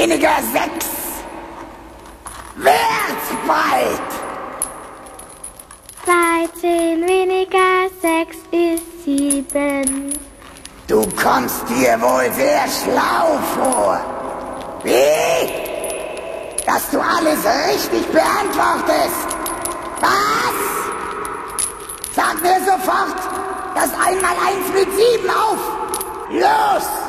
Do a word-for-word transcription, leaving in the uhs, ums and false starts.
weniger sechs wird bald. dreizehn weniger sechs ist sieben. Du kommst dir wohl sehr schlau vor. Wie? Dass du alles richtig beantwortest. Was? Sag mir sofort das Einmaleins mit sieben auf. Los!